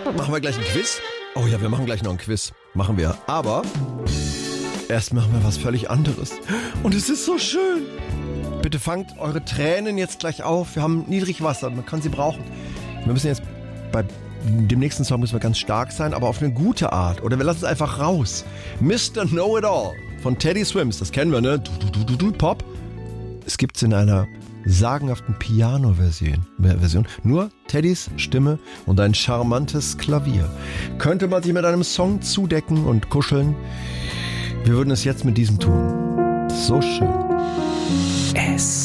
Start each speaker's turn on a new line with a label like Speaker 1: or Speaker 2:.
Speaker 1: Machen wir gleich ein Quiz? Oh ja, wir machen gleich noch ein Quiz. Machen wir. Aber erst machen wir was völlig anderes. Und es ist so schön. Bitte fangt eure Tränen jetzt gleich auf. Wir haben Niedrigwasser, man kann sie brauchen. Wir müssen jetzt bei dem nächsten Song müssen wir ganz stark sein, aber auf eine gute Art. Oder wir lassen es einfach raus. Mr. Know-It-All von Teddy Swims, das kennen wir, ne? Pop. Es gibt es in einer sagenhaften Piano-Version. Nur Teddys Stimme und ein charmantes Klavier. Könnte man sich mit einem Song zudecken und kuscheln? Wir würden es jetzt mit diesem tun. So schön.